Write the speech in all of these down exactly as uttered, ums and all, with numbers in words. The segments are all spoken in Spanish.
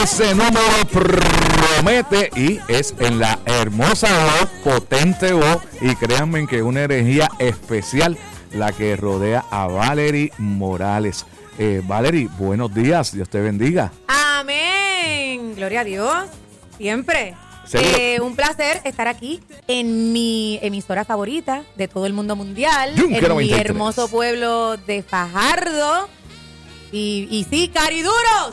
Ese número promete y es en la hermosa voz, potente voz, y créanme que una energía especial la que rodea a Valerie Morales. Eh, Valerie, buenos días, Dios te bendiga. Amén, gloria a Dios, siempre. Eh, un placer estar aquí en mi emisora favorita de todo el mundo mundial, Yunque en noventa y mi tres. hermoso pueblo de Fajardo. Y, y sí, cariduros.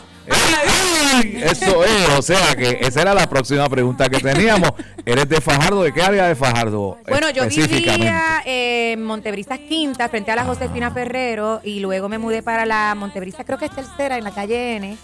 ¡Ay! Eso es, o sea que esa era la próxima pregunta que teníamos. ¿Eres de Fajardo? ¿De qué área de Fajardo? Bueno, yo específicamente? vivía en Montebrisas Quinta, frente a la Josefina Ferrero, y luego me mudé para la Montebrisas, creo que es tercera, en la calle N.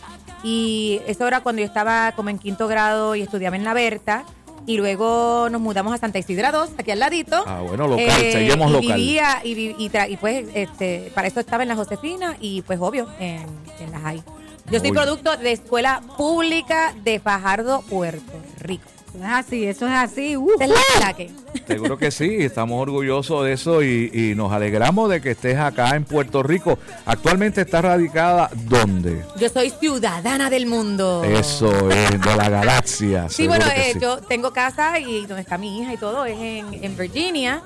Y eso era cuando yo estaba como en quinto grado y estudiaba en La Berta. Y luego nos mudamos a Santa Isidra dos, aquí al ladito. Ah, bueno, local, seguimos y local. Vivía, y, vi- y, tra- y pues este, para eso estaba en la Josefina y pues obvio, en, en la Jai. Yo soy Muy producto de Escuela Pública de Fajardo, Puerto Rico. Eso es así, eso es así. Uh. Esa es la ataque. Seguro que sí, estamos orgullosos de eso y, y nos alegramos de que estés acá en Puerto Rico. Actualmente estás radicada ¿dónde? Yo soy ciudadana del mundo. Eso es, de la galaxia. Sí, seguro bueno, que eh, sí. yo tengo casa y donde está mi hija y todo es en, en Virginia,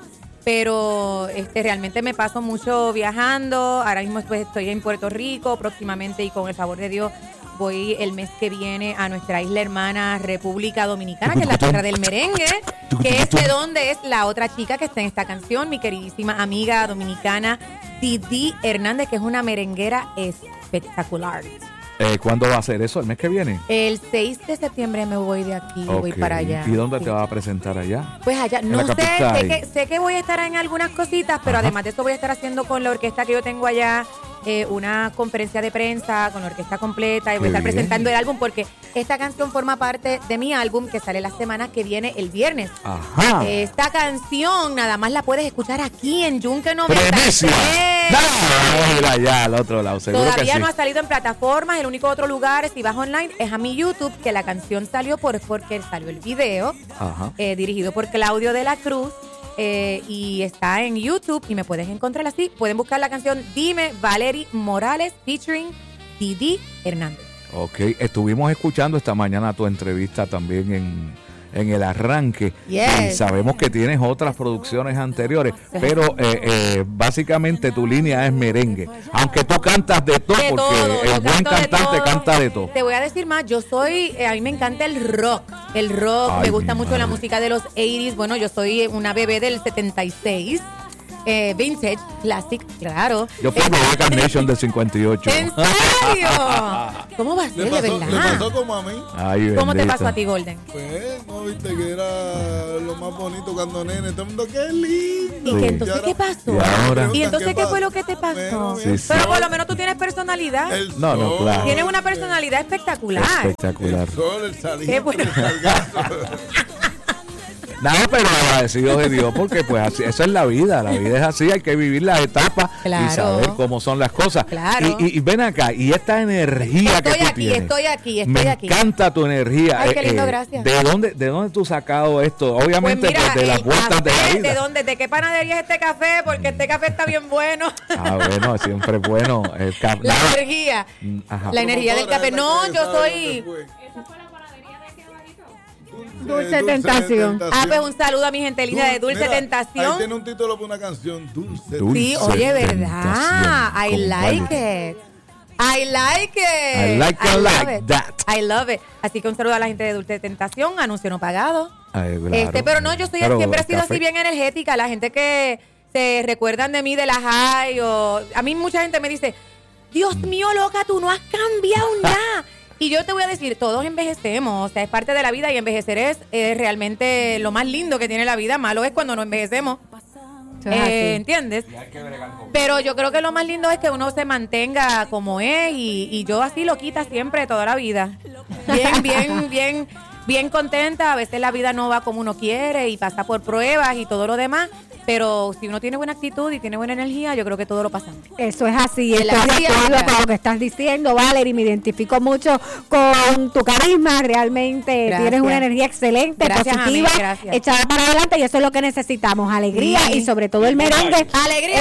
pero este realmente me paso mucho viajando. Ahora mismo pues, estoy en Puerto Rico próximamente y con el favor de Dios voy el mes que viene a nuestra isla hermana República Dominicana, que es la tierra del merengue, que es de donde es la otra chica que está en esta canción, mi queridísima amiga dominicana Didi Hernández, que es una merenguera espectacular. Eh, ¿Cuándo va a ser eso? ¿El mes que viene? El seis de septiembre me voy de aquí, voy Ok. para allá. ¿Y dónde Sí. te vas a presentar allá? Pues allá, En no la sé, capital. sé que, sé que voy a estar en algunas cositas, pero Ajá. además de eso voy a estar haciendo con la orquesta que yo tengo allá eh, una conferencia de prensa con la orquesta completa y voy Qué a estar bien. presentando el álbum porque esta canción forma parte de mi álbum que sale la semana que viene el viernes. Ajá. Esta canción nada más la puedes escuchar aquí en Yunque noventa y tres. ¡Primicia! ¡Dale! Vamos a ir allá al otro lado, seguro Todavía que sí. no ha salido en plataformas, el único otro lugar, si vas online, es a mi YouTube, que la canción salió por porque salió el video, Ajá. eh, dirigido por Claudio de la Cruz, eh, y está en YouTube y me puedes encontrar así. Pueden buscar la canción Dime Valerie Morales featuring Didi Hernández. Ok, estuvimos escuchando esta mañana tu entrevista también en, en el arranque. Yes. Y sabemos que tienes otras producciones anteriores, pero eh, eh, básicamente tu línea es merengue. Aunque tú cantas de todo, De porque todo, el yo buen canto de cantante todo. canta de todo. Te voy a decir más, yo soy, eh, a mí me encanta el rock, el rock, Ay, me gusta mi mucho madre. la música de los ochenta. Bueno, yo soy una bebé del setenta y seis, eh, vintage, classic, claro. Yo fui de Carnation del cincuenta y ocho. ¿En serio? ¿Cómo va a ser, Le de pasó, le verdad? pasó como a mí. Ay, ¿Cómo te bendito. pasó a ti, Golden? Pues, no viste que era lo más bonito cuando nene. Todo el mundo, qué lindo. ¿Y Sí. qué entonces ahora- qué pasó? Y ahora- ¿Y entonces qué pasa? fue lo que te pasó? Bueno, Sí, sí. Pero por lo menos tú tienes personalidad. El No, no, sol, claro. Tienes una personalidad espectacular. Espectacular. El sol, el salir, Qué bueno. el sargazo. Nada, pero agradecido de Dios, porque pues así, esa es la vida, la vida es así, hay que vivir las etapas Claro. y saber cómo son las cosas. Claro. Y, y- y ven acá, y esta energía que Estoy tú aquí, tienes. estoy aquí, estoy Me aquí. encanta tu energía. Ay, qué lindo, gracias. ¿De dónde, de dónde tú has sacado esto? Pues Obviamente mira, pues, de las el vueltas de la café, vida. ¿de dónde? ¿De qué panadería es este café? Porque este café está bien bueno. Ah, bueno, siempre es bueno. El ca- La nada. energía. Mm, ajá. La energía del café. No, yo soy... Dulce Tentación. Ah, pues un saludo a mi gente linda de Dulce Mira, Tentación. Ahí tiene un título para una canción, Dulce. Dulce Sí, oye, Tentación, verdad. I con like it. I like it. I like it love like it. that. I love it. Así que un saludo a la gente de Dulce Tentación, anuncio no pagado. Ay, claro. Este, pero no, yo soy Pero siempre he el sido café- así bien energética. La gente que se recuerdan de mí de la high o a mí mucha gente me dice, Dios mío, loca, tú no has cambiado nada. Y yo te voy a decir, todos envejecemos, o sea, es parte de la vida y envejecer es, es realmente lo más lindo que tiene la vida. Malo es cuando no envejecemos. Eso es Eh, así. ¿Entiendes? Pero yo creo que lo más lindo es que uno se mantenga como es y, y yo así lo quita siempre toda la vida. Bien, bien, bien, bien contenta. A veces la vida no va como uno quiere y pasa por pruebas y todo lo demás. Pero si uno tiene buena actitud y tiene buena energía, yo creo que todo lo pasamos. Eso es así, estoy la de acuerdo ciencia. con lo que estás diciendo, Valerie, me identifico mucho con tu carisma, realmente Gracias. tienes una energía excelente, Gracias, positiva, amiga, gracias. echada para adelante y eso es lo que necesitamos, alegría Sí. y sobre todo el merengue. ¡Alegría!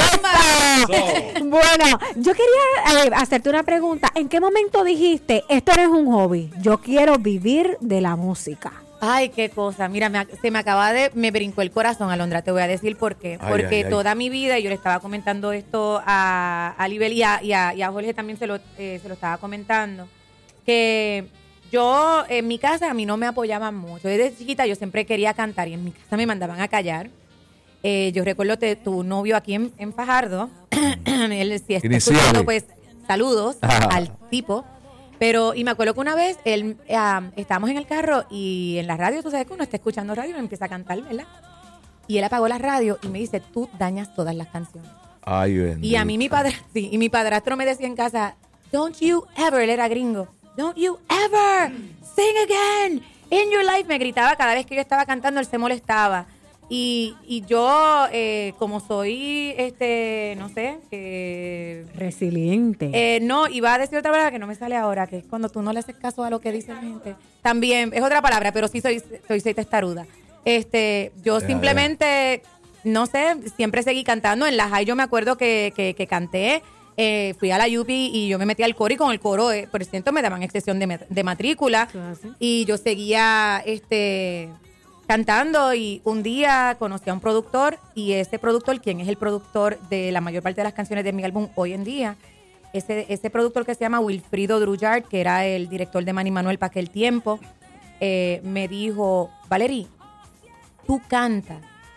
¡Eso! Bueno, yo quería eh, hacerte una pregunta, ¿en qué momento dijiste, esto no es un hobby, yo quiero vivir de la música? Ay, qué cosa. Mira, me, se me acaba de, me brincó el corazón, Alondra. Te voy a decir por qué. Ay, Porque ay, ay. toda mi vida, y yo le estaba comentando esto a, a Libel y a, y, a, y a Jorge también se lo, eh, se lo estaba comentando, que yo en mi casa a mí no me apoyaban mucho. Desde chiquita yo siempre quería cantar y en mi casa me mandaban a callar. Eh, yo recuerdo que tu novio aquí en, en Fajardo, él si está Iniciales. escuchando, pues saludos Ajá. al tipo. Pero, y me acuerdo que una vez él, eh, estábamos en el carro y en la radio, tú sabes que uno está escuchando radio y uno empieza a cantar, ¿verdad? Y él apagó la radio y me dice, tú dañas todas las canciones. Ay, bendito. Y a mí mi padre, sí, y mi padrastro me decía en casa, don't you ever, él era gringo, don't you ever sing again in your life. Me gritaba cada vez que yo estaba cantando, él se molestaba. Y, y yo, eh, como soy, este, no sé, eh, Resiliente. eh, no, iba a decir otra palabra que no me sale ahora, que es cuando tú no le haces caso a lo que dice la gente. También, es otra palabra, pero sí soy, soy, soy testaruda. Este, yo Ya, simplemente, no sé, siempre seguí cantando. En la high yo me acuerdo que, que, que canté, eh, fui a la U P I y yo me metí al coro y con el coro, eh, por cierto, me daban excepción de, met- de matrícula. Ah, ¿sí? Y yo seguía, este... cantando y un día conocí a un productor y ese productor, quien es el productor de la mayor parte de las canciones de mi álbum hoy en día, ese, ese productor que se llama Wilfrido Drullard, que era el director de Manny Manuel para aquel tiempo, eh, me dijo, Valerie, tú cantas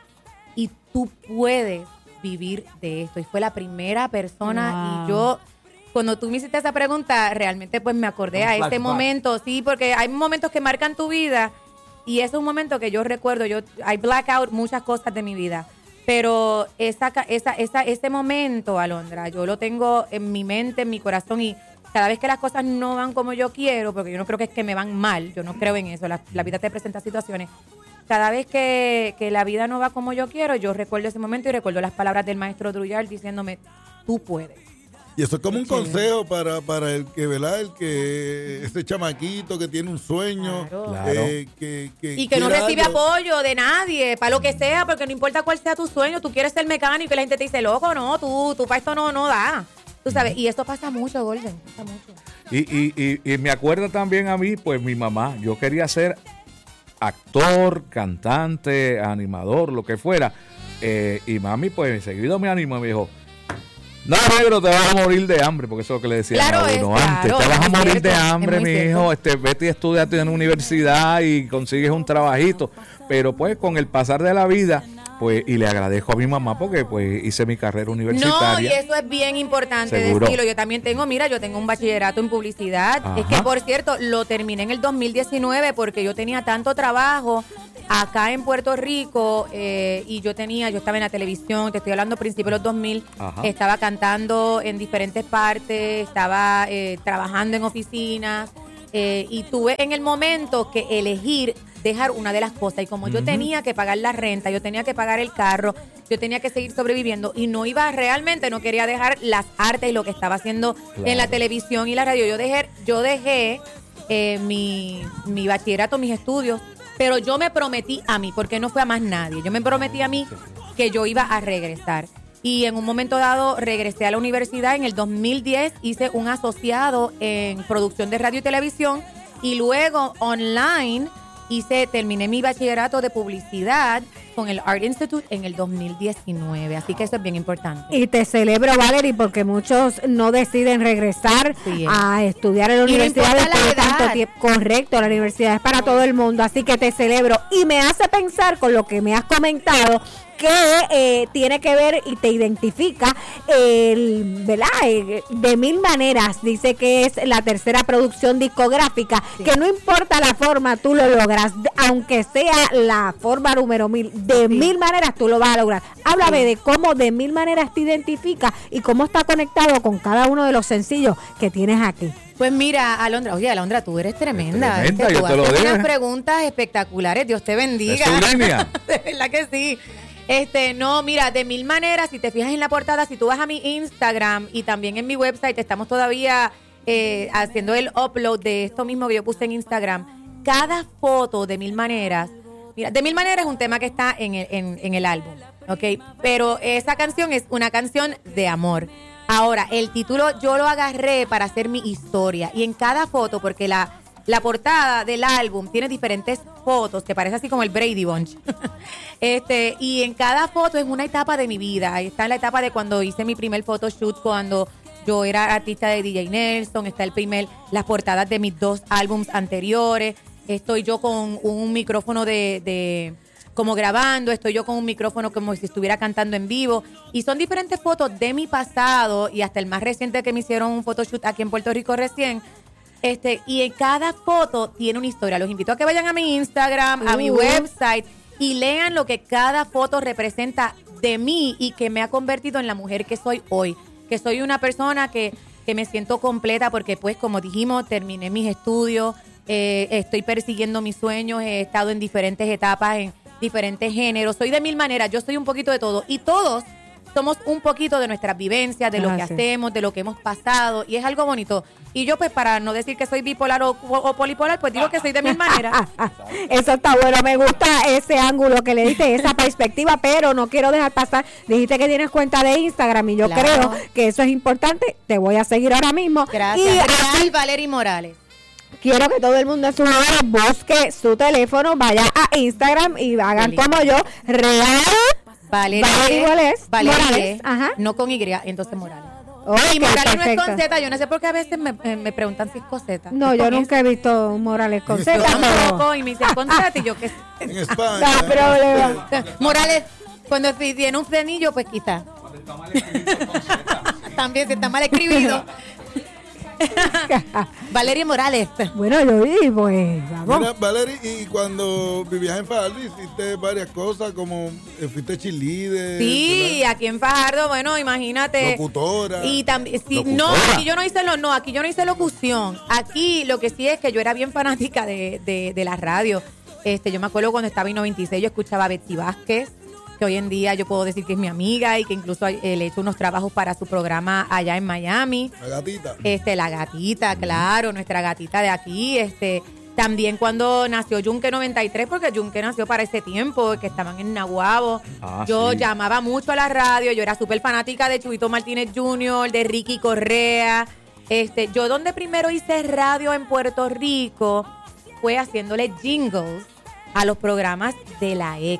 y tú puedes vivir de esto. Y fue la primera persona Wow. y yo... Cuando tú me hiciste esa pregunta, realmente pues me acordé Un a ese flashback. momento, sí, porque hay momentos que marcan tu vida y ese es un momento que yo recuerdo, yo hay blackout muchas cosas de mi vida, pero esa, ca- esa, esa, ese momento, Alondra, yo lo tengo en mi mente, en mi corazón y cada vez que las cosas no van como yo quiero, porque yo no creo que es que me van mal, yo no creo en eso, la, la vida te presenta situaciones. Cada vez que, que la vida no va como yo quiero, yo recuerdo ese momento y recuerdo las palabras del maestro Drullard diciéndome, tú puedes. Y eso es como un consejo para, para el que, ¿verdad? El que, ese chamaquito que tiene un sueño. Claro. Claro. eh, que, que Y que no quiera recibe algo. apoyo de nadie, para lo que sea, porque no importa cuál sea tu sueño, tú quieres ser mecánico y la gente te dice, loco, no, tú, tú para esto no, no da. Tú sabes, y esto pasa mucho, Golden, pasa mucho. Y, y, y, y me acuerda también a mí, pues mi mamá, yo quería ser actor, cantante, animador, lo que fuera. Eh, y mami, pues seguido me animó, me dijo, no, negro, te vas a morir de hambre, porque eso es lo que le decían Claro, a es, uno antes. claro, Te vas a es morir cierto, de es hambre, muy mi cierto. hijo. Este, vete y estudiate en la universidad y consigues un trabajito. Pero pues con el pasar de la vida, pues, y le agradezco a mi mamá porque pues hice mi carrera No, y universitaria. eso es bien importante Seguro. decirlo. Yo también tengo, mira, yo tengo un bachillerato en publicidad. Ajá. Es que, por cierto, lo terminé en el dos mil diecinueve porque yo tenía tanto trabajo acá en Puerto Rico eh, y yo tenía, yo estaba en la televisión, te estoy hablando principios de los dos mil, Ajá. estaba cantando en diferentes partes, estaba eh, trabajando en oficinas eh, y tuve en el momento que elegir dejar una de las cosas y como yo tenía que pagar la renta, yo tenía que pagar el carro, yo tenía que seguir sobreviviendo y no iba realmente, no quería dejar las artes y lo que estaba haciendo Claro. en la televisión y la radio. Yo dejé, yo dejé eh, mi, mi bachillerato, mis estudios, pero yo me prometí a mí, porque no fue a más nadie, yo me prometí a mí que yo iba a regresar. Y en un momento dado regresé a la universidad, en el dos mil diez hice un asociado en producción de radio y televisión y luego online hice, terminé mi bachillerato de publicidad con el Art Institute en el dos mil diecinueve, así que eso es bien importante. Y te celebro, Valerie, porque muchos no deciden regresar Sí, eh. a estudiar en la Y no universidad importa después la de tanto edad. tiempo. Correcto, la universidad es para todo el mundo, así que te celebro. Y me hace pensar con lo que me has comentado que eh, tiene que ver y te identifica el, ¿verdad? Eh, de mil maneras, dice que es la tercera producción discográfica, Sí. que no importa la forma, tú lo logras, aunque sea la forma número mil, de Sí. mil maneras tú lo vas a lograr. Háblame Sí. de cómo de mil maneras te identifica y cómo está conectado con cada uno de los sencillos que tienes aquí. Pues mira, Alondra, oye, Alondra, tú eres tremenda. Tremenda, Es que yo tú te lo haces digo. unas preguntas espectaculares, Dios te bendiga. Es su línea. De verdad que sí. Este, no, mira, de mil maneras, si te fijas en la portada, si tú vas a mi Instagram y también en mi website, estamos todavía eh, haciendo el upload de esto mismo que yo puse en Instagram. Cada foto de mil maneras, mira, de mil maneras es un tema que está en el, en, en el álbum, ¿ok? Pero esa canción es una canción de amor. Ahora, el título yo lo agarré para hacer mi historia y en cada foto, porque la... La portada del álbum tiene diferentes fotos, que parece así como el Brady Bunch. este, y en cada foto es una etapa de mi vida. Ahí está la etapa de cuando hice mi primer photoshoot, cuando yo era artista de D J Nelson. Está el primer, las portadas de mis dos álbums anteriores. Estoy yo con un micrófono de, de como grabando. Estoy yo con un micrófono como si estuviera cantando en vivo. Y son diferentes fotos de mi pasado y hasta el más reciente que me hicieron un photoshoot aquí en Puerto Rico recién. Este, y en cada foto tiene una historia. Los invito a que vayan a mi Instagram, a mi website y lean lo que cada foto representa de mí y que me ha convertido en la mujer que soy hoy. Que soy una persona que, que me siento completa porque, pues, como dijimos, terminé mis estudios, eh, estoy persiguiendo mis sueños, he estado en diferentes etapas, en diferentes géneros. Soy de mil maneras, yo soy un poquito de todo. Y todos somos un poquito de nuestras vivencias, de lo Ah, que sí. hacemos, de lo que hemos pasado, y es algo bonito. Y yo, pues, para no decir que soy bipolar o, o, o polipolar, pues digo que soy de mil maneras. Eso está bueno, me gusta ese ángulo que le diste, esa perspectiva, pero no quiero dejar pasar. Dijiste que tienes cuenta de Instagram y yo Claro. creo que eso es importante. Te voy a seguir ahora mismo. Gracias. Y Real Valery Morales. quiero que todo el mundo en su hora busque su teléfono, vaya a Instagram y hagan Qué lindo. como yo, real. Valery, Valery Morales, Valery, Morales, ajá. no con Y, entonces Morales. Ok, y Morales no es perfecto. con Z, yo no sé por qué a veces me, eh, me preguntan si es con Z. No, Es yo con nunca he visto un Morales con Z, Yo pero tampoco, y me dicen con Z, y yo que En no España. hay problema. Morales, cuando si tiene un frenillo, pues quizás. También, si está mal escribido. Valery Morales. Bueno, yo vi, pues, vamos. Mira, Valery, y cuando vivías en Fajardo hiciste varias cosas, como eh, fuiste cheerleader, Sí, ¿verdad? aquí en Fajardo, bueno, imagínate. Locutora. Y también, sí, Locutora. no, aquí yo no hice lo, no, aquí yo no hice locución. Aquí lo que sí es que yo era bien fanática de, de, de la radio. Este, yo me acuerdo cuando estaba en noventa y seis, yo escuchaba a Betsy Vázquez, que hoy en día yo puedo decir que es mi amiga y que incluso eh, le he hecho unos trabajos para su programa allá en Miami. La gatita. Este, la gatita, claro, nuestra gatita de aquí, este, también cuando nació Yunque noventa y tres, porque Yunque nació para ese tiempo, que estaban en Naguabo. Ah, yo sí. llamaba mucho a la radio, yo era súper fanática de Chubito Martínez junior, de Ricky Correa. Este, yo donde primero hice radio en Puerto Rico fue haciéndole jingles a los programas de la X.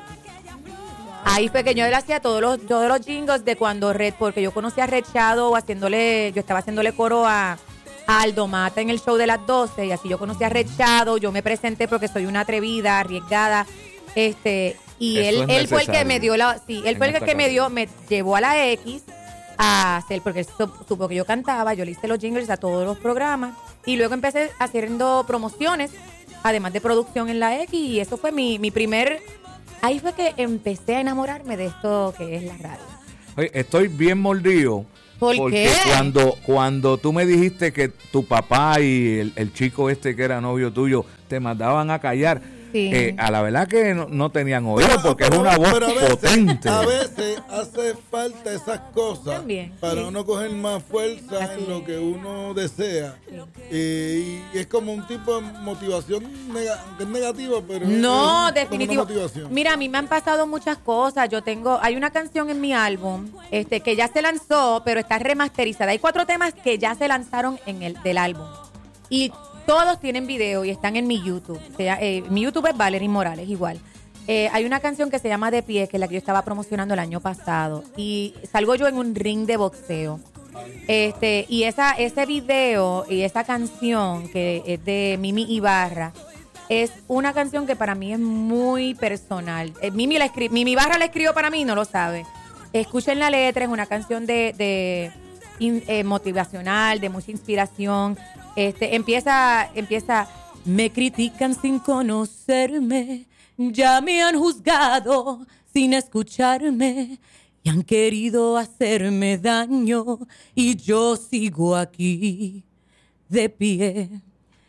Ahí fue que yo le hacía todos los, todos los jingles de cuando Red, porque yo conocí a Red Shadow haciéndole, yo estaba haciéndole coro a, a Aldo Mata en el show de las doce, y así yo conocí a Red Shadow, yo me presenté porque soy una atrevida, arriesgada, este, y Eso él, es él fue el que necesario me dio la, sí, él en fue el esta que me carrera. dio, me llevó a la X a hacer, porque él sup- supo que yo cantaba, yo le hice los jingles a todos los programas, y luego empecé haciendo promociones, además de producción en la X, y eso fue mi, mi primer... Ahí fue que empecé a enamorarme de esto que es la radio. Oye, estoy bien mordido. ¿Por porque qué? cuando cuando tú me dijiste que tu papá y el, el chico este que era novio tuyo te mandaban a callar, Sí. eh, a la verdad que no, no tenían oído Pero- porque es pero- una voz pero a veces- potente. A veces hace falta esas cosas También, para sí. uno coger más fuerza Así en lo es. que uno desea. Eh, y es como un tipo de motivación nega- aunque es negativa, pero es No, como definitivo. una motivación. Mira, a mí me han pasado muchas cosas. Yo tengo, hay una canción en mi álbum, este, que ya se lanzó, pero está remasterizada. Hay cuatro temas que ya se lanzaron en el del álbum. Y todos tienen video y están en mi YouTube. O sea, eh, mi YouTube es Valery Morales, igual. Eh, hay una canción que se llama De Pie, que es la que yo estaba promocionando el año pasado. Y salgo yo en un ring de boxeo. Este, y esa, ese video y esa canción que es de Mimi Ibarra es una canción que para mí es muy personal. Eh, Mimi, la escri- Mimi Ibarra la escribió para mí, no lo sabe. Escuchen la letra, es una canción de, de in- eh, motivacional, de mucha inspiración. Este, empieza, empieza, me critican sin conocerme, ya me han juzgado sin escucharme. Y han querido hacerme daño y yo sigo aquí de pie.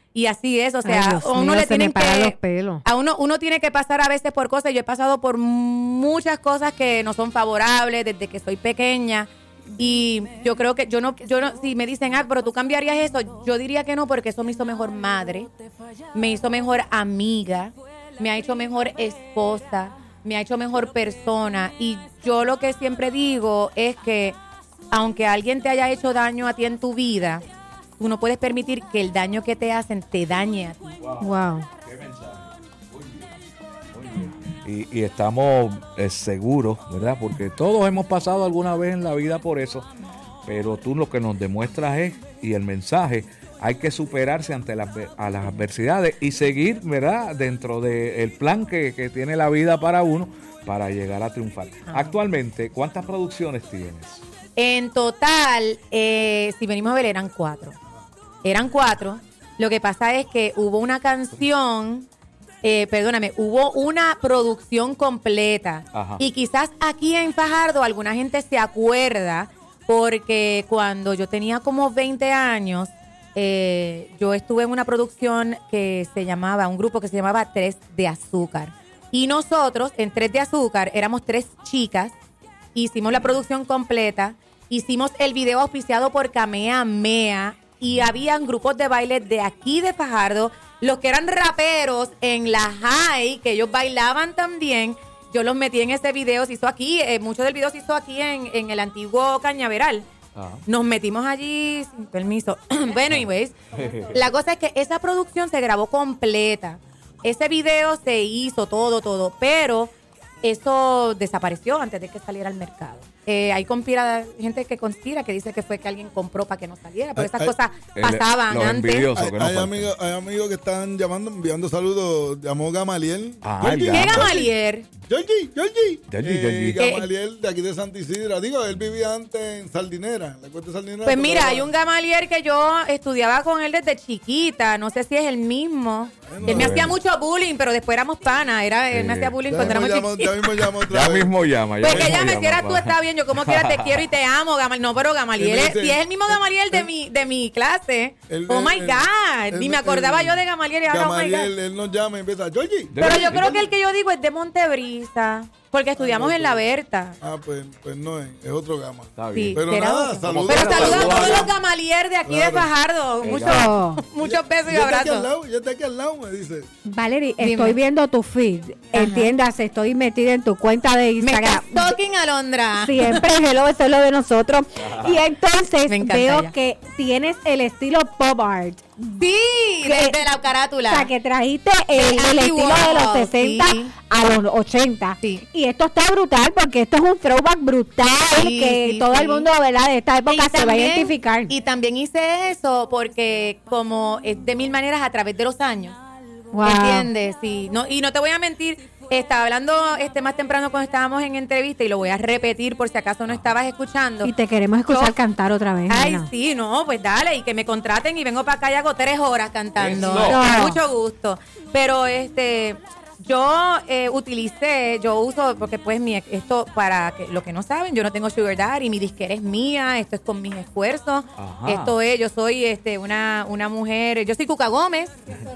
Y así es, o sea, Ay, Dios a uno mío, le se me tienen paran que los pelos. a uno uno tiene que pasar a veces por cosas. Yo he pasado por muchas cosas que no son favorables desde que soy pequeña. Y yo creo que yo no, yo no, si me dicen, ah, pero tú cambiarías eso, yo diría que no, porque eso me hizo mejor madre, me hizo mejor amiga, me ha hecho mejor esposa, me ha hecho mejor persona. Y yo lo que siempre digo es que aunque alguien te haya hecho daño a ti en tu vida, tú no puedes permitir que el daño que te hacen te dañe a ti. Wow. Y, y estamos eh, seguros, ¿verdad? Porque todos hemos pasado alguna vez en la vida por eso, pero tú lo que nos demuestras es, y el mensaje, hay que superarse ante las, a las adversidades y seguir, ¿verdad? Dentro del plan que, que tiene la vida para uno, para llegar a triunfar. Ajá. Actualmente, ¿cuántas producciones tienes? En total, eh, si venimos a ver, eran cuatro. Eran cuatro. Lo que pasa es que hubo una canción... Eh, perdóname, hubo una producción completa. Ajá. Y quizás aquí en Fajardo alguna gente se acuerda porque cuando yo tenía como veinte años, eh, yo estuve en una producción que se llamaba, un grupo que se llamaba Tres de Azúcar. Y nosotros, en Tres de Azúcar, éramos tres chicas, hicimos la producción completa, hicimos el video auspiciado por Kamehameha y habían grupos de baile de aquí de Fajardo. Los que eran raperos en la high, que ellos bailaban también, yo los metí en ese video, se hizo aquí, eh, mucho del video se hizo aquí en, en el antiguo Cañaveral. Ajá. Nos metimos allí sin permiso. Bueno, anyways, la cosa es que esa producción se grabó completa. Ese video se hizo todo, todo, pero eso desapareció antes de que saliera al mercado. Eh, hay conspira, gente que conspira, que dice que fue que alguien compró para que no saliera, pero esas hay, cosas el, pasaban antes. Hay, no hay, amigos, hay amigos que están llamando, enviando saludos. Llamó Gamaliel. Ah, ¿Qué Gamaliel? Georgie, Georgie. Georgie, eh, Georgie. Gamaliel de aquí de Santa Isidra. Digo, él vivía antes en Sardinera. ¿Le cuento Sardinera? Pues mira, hay un Gamaliel que yo estudiaba con él desde chiquita. No sé si es el mismo. Bueno, él me hacía mucho bullying, pero después éramos panas. Era, él me hacía bullying cuando éramos chiquitos. Ya mismo llama otra Ya vez. mismo llama. Pues ya que mismo llame, llama, si eras tú, papá. está bien. Yo como quiera te quiero y te amo, Gamaliel. No, pero Gamaliel, es, si es el mismo Gamaliel de mi, de mi clase. El, oh el, my el, God. El, Ni me acordaba el, yo de Gamaliel y ahora, Gamaliel, oh my God. Él nos llama y empieza, Georgie. Pero yo creo que el que yo digo es de Montebrisa. Porque estudiamos en La Berta. Ah, pues, pues no es, es otro Gama. Está bien. Sí, Pero era nada, otro. saludos. Pero saludos a todos los Gama. Gamalier de aquí Claro. de Fajardo. El Muchos, Gama. muchos besos y Ya está aquí al abrazos. lado, ya está aquí al lado, me dice. Valerie, Dime. estoy viendo tu feed. Entiendas, estoy metida en tu cuenta de Me Instagram. estás talking, Alondra. Siempre, hello, eso es lo de nosotros. Y entonces Me encanta veo ella. que tienes el estilo pop art. Sí, Que- desde la carátula. O sea, que trajiste el, el antiguo, estilo de los sesenta sí. a los ochenta. Sí. Y esto está brutal porque esto es un throwback brutal Sí, que sí, todo sí. el mundo, ¿verdad? De esta época Y se va a también- identificar. Y también hice eso porque como es de mil maneras a través de los años. Wow. ¿Entiendes? Sí. No, y no te voy a mentir, estaba hablando este más temprano cuando estábamos en entrevista y lo voy a repetir por si acaso no estabas escuchando. Y te queremos escuchar Yo- cantar otra vez. Ay, nena. sí, no, pues dale, y que me contraten y vengo para acá y hago tres horas cantando. Eso. Con mucho gusto. Pero este, yo eh, utilicé, yo uso, porque pues mi, esto para que, lo que no saben, yo no tengo Sugar Daddy, mi disquera es mía, esto es con mis esfuerzos. Ajá. Esto es, yo soy este una, una mujer, yo soy Cuca Gómez,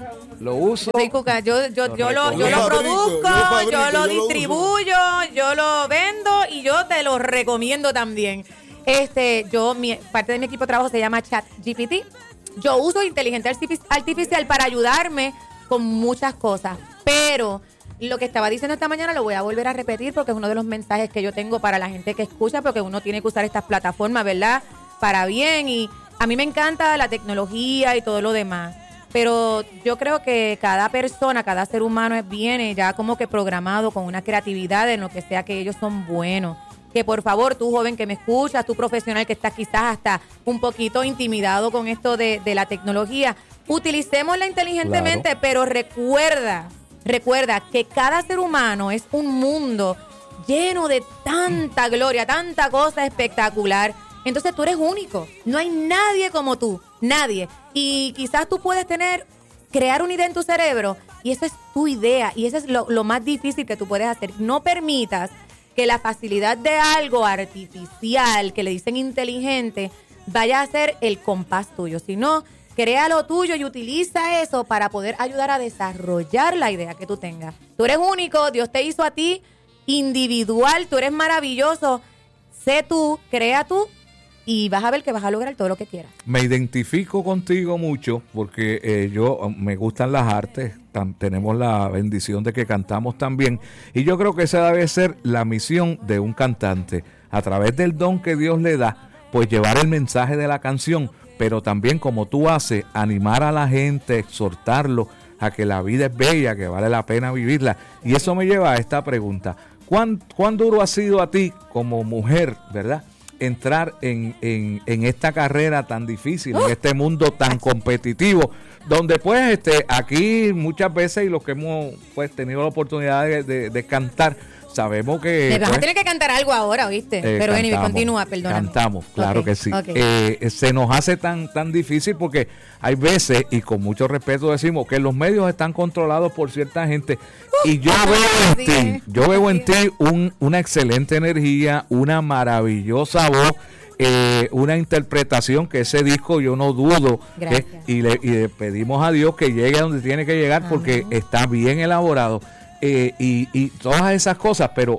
Lo uso. yo soy Cuca, yo, yo, Lo yo lo, yo Yo lo fabrico, produzco, yo fabrico, yo yo lo lo distribuyo, yo lo vendo y yo te lo recomiendo también. Este, yo, mi, parte de mi equipo de trabajo se llama ChatGPT. Yo uso inteligencia artifici- artificial para ayudarme con muchas cosas, pero lo que estaba diciendo esta mañana lo voy a volver a repetir porque es uno de los mensajes que yo tengo para la gente que escucha, porque uno tiene que usar estas plataformas, ¿verdad? Para bien, y a mí me encanta la tecnología y todo lo demás, pero yo creo que cada persona, cada ser humano viene ya como que programado con una creatividad en lo que sea que ellos son buenos. Que por favor, tú joven que me escuchas, tú profesional que estás quizás hasta un poquito intimidado con esto de, de la tecnología, utilicémosla inteligentemente, Claro. pero recuerda, recuerda que cada ser humano es un mundo lleno de tanta gloria, tanta cosa espectacular. Entonces tú eres único, no hay nadie como tú, nadie. Y quizás tú puedes tener, crear una idea en tu cerebro y eso es tu idea y eso es lo, lo más difícil que tú puedes hacer. No permitas que la facilidad de algo artificial, que le dicen inteligente, vaya a ser el compás tuyo, sino crea lo tuyo y utiliza eso para poder ayudar a desarrollar la idea que tú tengas. Tú eres único, Dios te hizo a ti individual, tú eres maravilloso. Sé tú, crea tú y vas a ver que vas a lograr todo lo que quieras. Me identifico contigo mucho porque eh, yo me gustan las artes, tan, tenemos la bendición de que cantamos también y yo creo que esa debe ser la misión de un cantante, a través del don que Dios le da, pues llevar el mensaje de la canción, pero también como tú haces, animar a la gente, exhortarlo a que la vida es bella, que vale la pena vivirla. Y eso me lleva a esta pregunta, ¿cuán, cuán duro ha sido a ti como mujer, verdad?, entrar en, en, en esta carrera tan difícil, en este mundo tan competitivo, donde pues este aquí muchas veces y los que hemos pues tenido la oportunidad de, de, de cantar, sabemos que... Me vas pues, a tener que cantar algo ahora, ¿oíste? eh, Pero anyway, cantamos, continúa, perdóname. Cantamos, claro Ok, que sí. ok. Eh, se nos hace tan, tan difícil porque hay veces, y con mucho respeto decimos, que los medios están controlados por cierta gente. Y yo veo en sí, ti, yo veo en ti un, una excelente energía, una maravillosa voz, eh, una interpretación que ese disco yo no dudo que, Gracias. y, le, y le pedimos a Dios que llegue a donde tiene que llegar porque está bien elaborado eh, y, y todas esas cosas, pero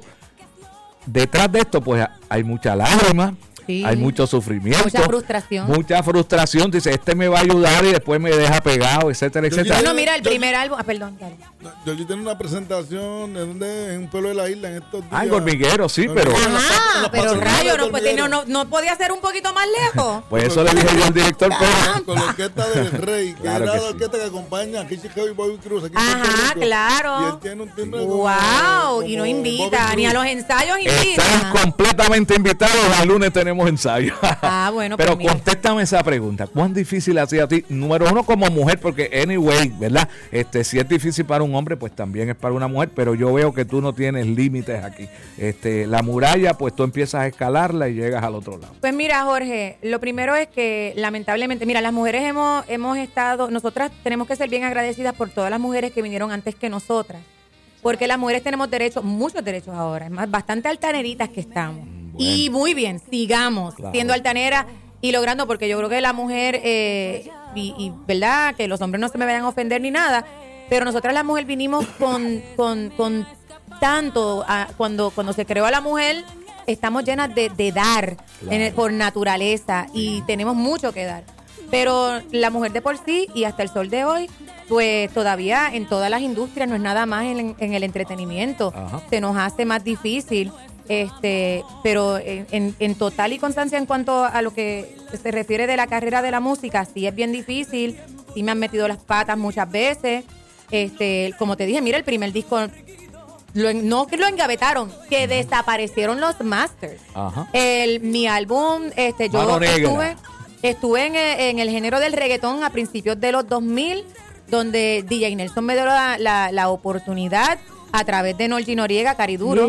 detrás de esto pues hay mucha lágrima, Sí. hay mucho sufrimiento, Mucha frustración. mucha frustración, dice este me va a ayudar y después me deja pegado, etcétera, Yo etcétera. llegué- Bueno, mira, el Yo- primer álbum... Ah, perdón, dale. Yo, yo tengo una presentación de donde en un pueblo de la isla en estos días. Ah, en Hormiguero, sí, pero... En las Ajá, patas- en las pero patronales rayo, de no, pues, Hormiguero. no, no, no podía ser un poquito más lejos. Pues eso le dije yo al director, pero... Con la orquesta del Rey, que Claro era que la sí. orquesta que acompaña a Chicago y Bobby Cruz. Aquí en Ajá, Puerto Rico. claro. Y él tiene un timbre como- Wow, y como no invita, Bobby ni a Cruz. los ensayos Están invita. completamente invitados, el lunes tenemos ensayo. Ah, bueno, pero pues mira. contéstame esa pregunta, ¿cuán difícil ha sido a ti? Número uno como mujer, porque anyway, ¿verdad? Este, si es difícil para un hombre, pues también es para una mujer, pero yo veo que tú no tienes límites aquí. Este, la muralla, pues tú empiezas a escalarla y llegas al otro lado. Pues mira, Jorge, lo primero es que lamentablemente, mira, las mujeres hemos, hemos estado, nosotras tenemos que ser bien agradecidas por todas las mujeres que vinieron antes que nosotras, porque las mujeres tenemos derechos, muchos derechos ahora, es más, bastante altaneritas que estamos. Y muy bien, sigamos Claro. siendo altaneras y logrando, porque yo creo que la mujer, eh, y, y verdad, que los hombres no se me vayan a ofender ni nada, pero nosotras las mujeres vinimos con, con, con tanto, a- cuando, cuando se creó a la mujer, estamos llenas de, de dar en el- por naturaleza y tenemos mucho que dar. Pero la mujer de por sí y hasta el sol de hoy, pues todavía en todas las industrias no es nada más en, en el entretenimiento. Ajá. Se nos hace más difícil. Este, pero en, en, en total y constancia en cuanto a lo que se refiere de la carrera de la música, sí es bien difícil, sí me han metido las patas muchas veces. Este, como te dije, mira, el primer disco lo, en- no que lo engavetaron, que desaparecieron los masters. Ajá. El, mi álbum, este, yo Mano Negra. estuve, estuve en, el- en el género del reggaetón a principios de los dos mil, donde D J Nelson me dio la, la, la oportunidad a través de Norgy Noriega, Cariduro.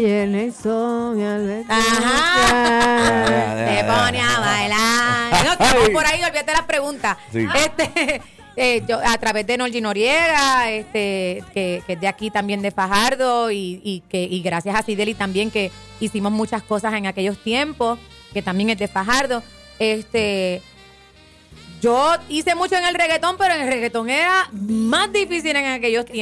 Ajá. Ya, Se ya, ya. pone a bailar. No, estamos por ahí, olvídate las preguntas. Sí. Este, eh, yo, a través de Norgy Noriega, este, que, que es de aquí también de Fajardo, y, y que y gracias a Sideli también, que hicimos muchas cosas en aquellos tiempos, que también es de Fajardo. Este, yo hice mucho en el reggaetón, pero en el reggaetón era más difícil en aquellos tiempos.